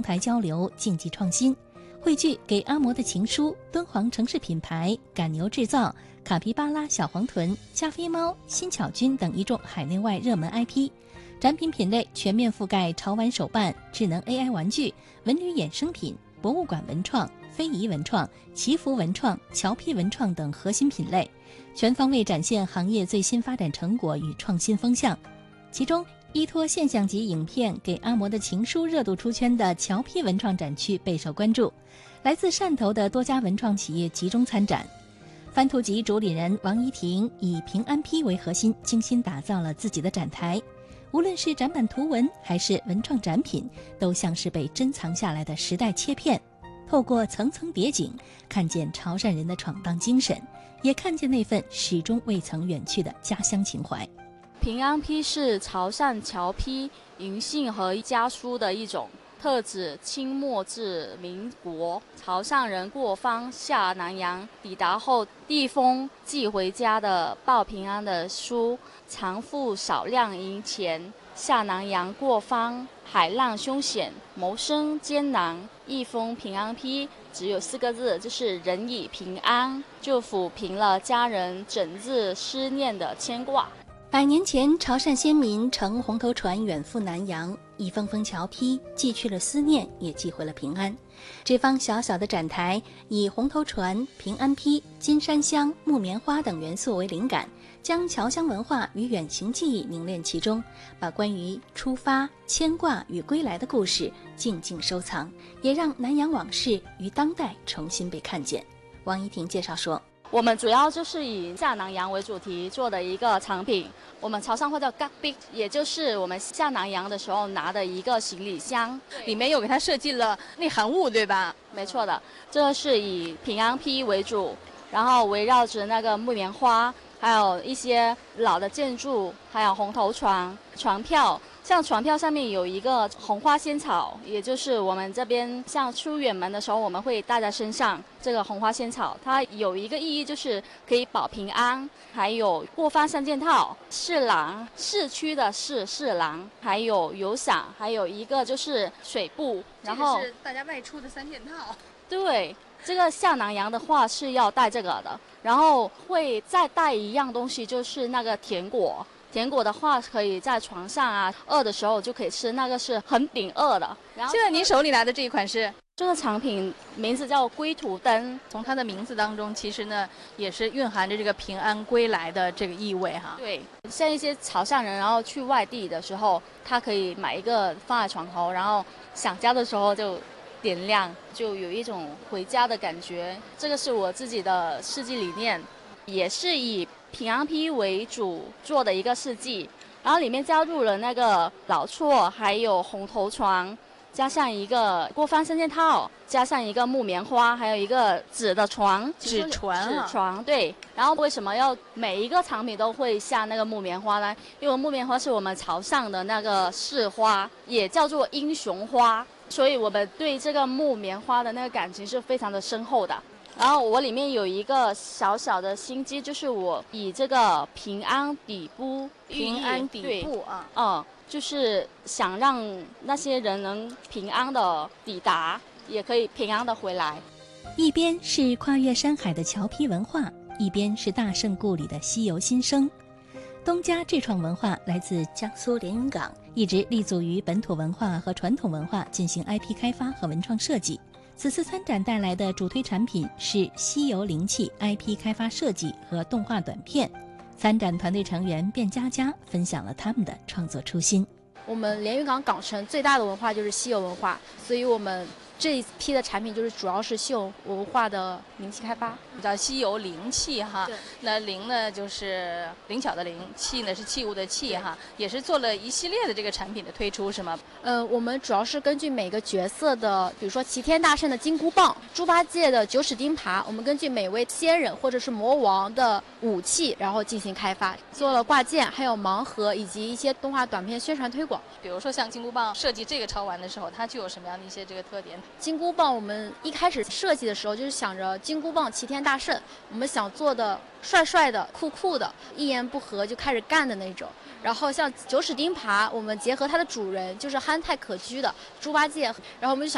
台交流、竞技创新。汇聚给阿嬷的情书、敦煌城市品牌、赶牛制造、卡皮巴拉小黄豚、加菲猫、新巧君等一众海内外热门 IP， 展品品类全面覆盖潮玩手办、智能 AI 玩具、文旅衍生品、博物馆文创、非遗文创、祈福文创、侨坯文创等核心品类，全方位展现行业最新发展成果与创新风向。其中依托现象级影片《给阿嬷的情书》热度出圈的侨坯文创展区备受关注，来自汕头的多家文创企业集中参展。番图集主理人王怡婷以平安坯为核心，精心打造了自己的展台。无论是展板图文还是文创展品，都像是被珍藏下来的时代切片，透过层层叠景，看见潮汕人的闯荡精神，也看见那份始终未曾远去的家乡情怀。 平安坯是潮汕侨坯银杏和家书的一种，特指清末至民国潮汕人过方下南洋抵达后递封寄回家的报平安的书，常附少量银钱。下南洋过方，海浪凶险，谋生艰难，一封平安坯只有4个字，就是人以平安，就抚平了家人整日思念的牵挂。 100年前，潮汕先民乘红头船远赴南洋，一封封侨坯寄去了思念，也寄回了平安。这方小小的展台，以红头船、平安坯、金山香、木棉花等元素为灵感，将侨乡文化与远行记忆凝练其中，把关于出发、牵挂与归来的故事静静收藏，也让南洋往事于当代重新被看见。王怡婷介绍说， 我们主要就是以下南洋为主题做的一个产品，我们潮汕话叫 gak big， 也就是我们下南洋的时候拿的一个行李箱， 里面有给它设计了内含物，对吧？ 没错的，这是以平安坯为主，然后围绕着那个木棉花，还有一些老的建筑，还有红头船、船票。像船票上面有一个红花仙草，也就是我们这边像出远门的时候我们会带在身上，这个红花仙草它有一个意义，就是可以保平安。还有过方3件套，市郎，市区的市郎，还有油伞，还有一个就是水布，然后这是大家外出的3件套。 对，这个下南洋的话是要带这个的，然后会再带一样东西，就是那个甜果。甜果的话可以在床上啊，饿的时候就可以吃，那个是很顶饿的。然后现在您手里拿的这一款是这个产品名字叫归途灯， 从它的名字当中其实呢也是蕴含着这个平安归来的这个意味哈。 对，像一些潮汕人然后去外地的时候，他可以买一个放在床头，然后想家的时候就点亮，就有一种回家的感觉。这个是我自己的设计理念，也是以平安坯为主做的一个设计，然后里面加入了那个老厝，还有红头船，加上一个过方3件套，加上一个木棉花，还有一个纸的床， 纸船对。然后为什么要每一个产品都会下那个木棉花呢？因为木棉花是我们潮汕的那个市花，也叫做英雄花，所以我们对这个木棉花的那个感情是非常的深厚的。然后我里面有一个小小的心机，就是我以这个平安底部啊，就是想让那些人能平安的抵达，也可以平安的回来。 一边是跨越山海的侨坯文化，一边是大圣故里的西游新生。东家智创文化来自江苏连云港，一直立足于本土文化和传统文化进行 IP 开发和文创设计。此次参展带来的主推产品是西游灵气 IP 开发设计和动画短片。参展团队成员卞佳佳分享了他们的创作初心。 我们连云港港城最大的文化就是西游文化，所以我们这一批的产品就是主要是西游文化的灵气开发， 叫西游灵气哈。 对， 那灵呢就是灵巧的灵，气呢是器物的器哈，也是做了一系列的这个产品的推出是吗？ 我们主要是根据每个角色的，比如说齐天大圣的金箍棒、猪八戒的九齿钉耙，我们根据每位仙人或者是魔王的武器，然后进行开发，做了挂件，还有盲盒以及一些动画短片宣传推广。 比如说像金箍棒设计这个潮玩的时候，它具有什么样的一些这个特点？ 金箍棒我们一开始设计的时候就是想着金箍棒齐天大圣，我们想做的帅帅的、酷酷的，一言不合就开始干的那种。然后像九齿钉耙，我们结合它的主人就是憨态可掬的猪八戒，然后我们就想